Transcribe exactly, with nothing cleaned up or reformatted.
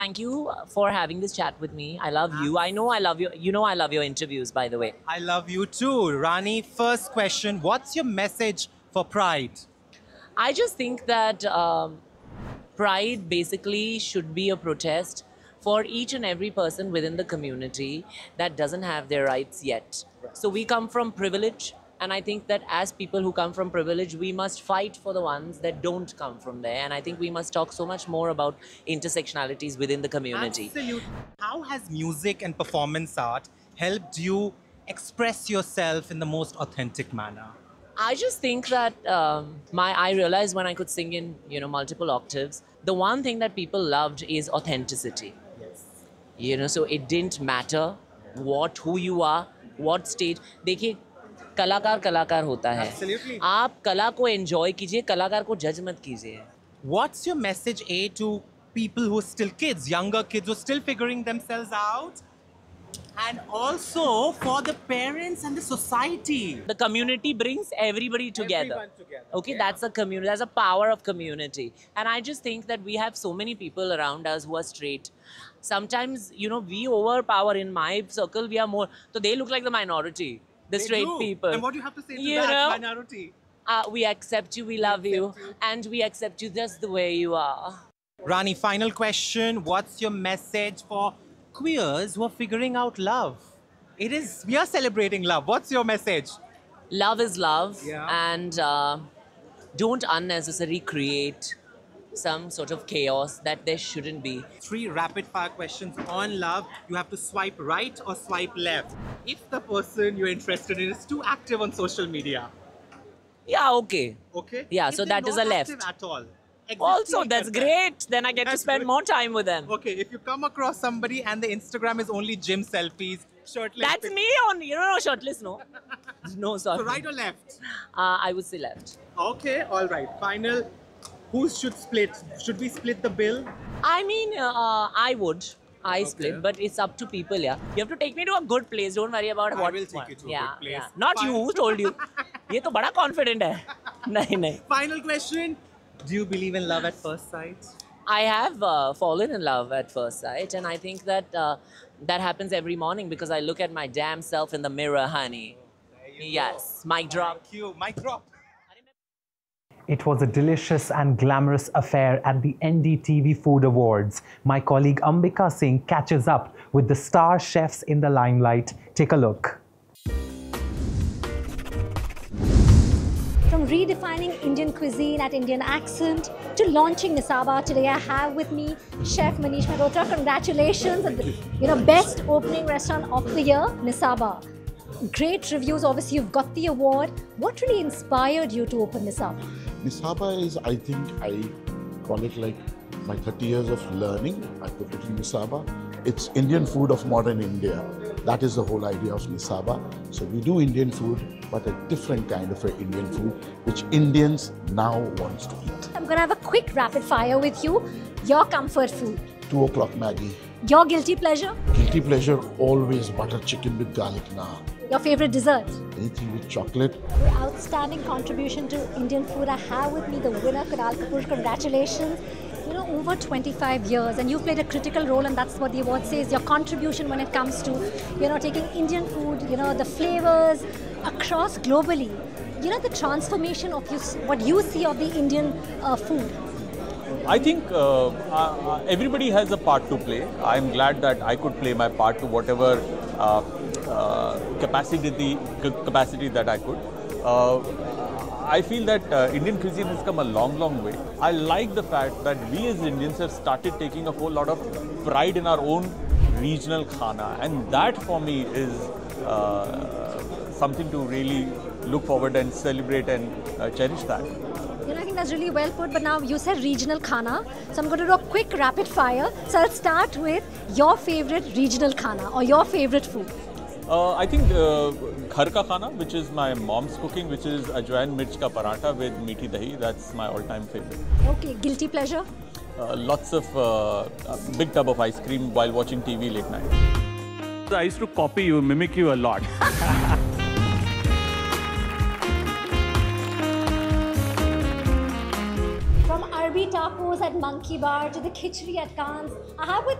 Thank you for having this chat with me. I love you. I know I love you. You know I love your interviews, by the way. I love you too. Rani, first question. What's your message for Pride? I just think that um, Pride basically should be a protest for each and every person within the community that doesn't have their rights yet. So we come from privilege. And I think that as people who come from privilege, we must fight for the ones that don't come from there. And I think we must talk so much more about intersectionalities within the community. Absolutely. How has music and performance art helped you express yourself in the most authentic manner? I just think that um, my I realized when I could sing in you know multiple octaves, the one thing that people loved is authenticity. Yes. You know, so it didn't matter what who you are, what stage. देखिए कलाकार कलाकार होता है. Absolutely. आप कला को enjoy कीजिए, कलाकार को judge मत कीजिए. What's your message, A, to people who are still kids, younger kids who are still figuring themselves out? And also for the parents and the society. The community brings everybody together. Everyone together. Okay, Yeah. that's a community. That's a power of community. And I just think that we have so many people around us who are straight. Sometimes, you know, we overpower. In my circle, we are more. So they look like the minority, the They straight do. people. And what do you have to say to You that know? minority? Uh, we accept you, we love you, accept you. and we accept you just the way you are. Rani, final question. What's your message for queers who are figuring out love? It is, we are celebrating love. What's your message? Love is love, Yeah. and uh, don't unnecessarily create some sort of chaos that there shouldn't be. Three rapid fire questions on love. You have to swipe right or swipe left. If the person you're interested in is too active on social media, Yeah, okay. okay? Yeah, If so they're that is not a left. active at all. Also, existing that's as well. great. Then I get to That's spend good. more time with them. Okay, if you come across somebody and the Instagram is only gym selfies, shirtless. That's pic- me on, you know, shirtless, no. No, sorry. So right or left? Uh, I would say left. Okay, all right. Final. Who should split? Should we split the bill? I mean, uh, I would. I Okay. split, but it's up to people, yeah. You have to take me to a good place. Don't worry about I what. will take you to a yeah, good place. Yeah. Not Fine. you. Who told you? ये तो बड़ा confident है. नहीं नहीं. Final question. Do you believe in love at first sight? I have uh, fallen in love at first sight, and I think that uh, that happens every morning because I look at my damn self in the mirror, honey. Yes, mic drop. Thank you. Mic drop. It was a delicious and glamorous affair at the N D T V Food Awards. My colleague Ambika Singh catches up with the star chefs in the limelight. Take a look. From redefining Indian cuisine at Indian accent to launching Nisaba, today I have with me Chef Manish Mehrotra. Congratulations on the you know, best opening restaurant of the year, Nisaba. Great reviews, obviously you've got the award. What really inspired you to open Nisaba? Nisaba is, I think, I call it like my thirty years of learning. I put it in Nisaba. It's Indian food of modern India. That is the whole idea of Nisaba. So we do Indian food, but a different kind of a Indian food, which Indians now wants to eat. I'm going to have a quick rapid fire with you. Your comfort food. Two o'clock Maggie. Your guilty pleasure. Guilty pleasure, always butter chicken with garlic naan. Your favorite dessert. Anything with chocolate. Your outstanding contribution to Indian food. I have with me the winner, Kunal Kapoor. Congratulations. You know, over twenty-five years, and you've played a critical role, and that's what the award says. Your contribution when it comes to, you know, taking Indian food, you know, the flavors across globally. You know, the transformation of you, what you see of the Indian uh, food. I think uh, uh, everybody has a part to play. I'm glad that I could play my part to whatever uh, uh, capacity the capacity that I could. Uh, I feel that uh, Indian cuisine has come a long, long way. I like the fact that we as Indians have started taking a whole lot of pride in our own regional khana, and that for me is uh, something to really look forward and celebrate and uh, cherish that. You know, I think that's really well put, but now you said regional khana, so I'm going to do a quick rapid fire. So I'll start with your favorite regional khana or your favorite food. Uh, I think uh, ghar ka khana, which is my mom's cooking, which is ajwain mirch ka paratha with meathi dahi. That's my all-time favorite. Okay, guilty pleasure? Uh, lots of uh, a big tub of ice cream while watching T V late night. I used to copy you, mimic you a lot. From Arbi Tacos at Monkey Bar to the khichdi at Cannes. I have with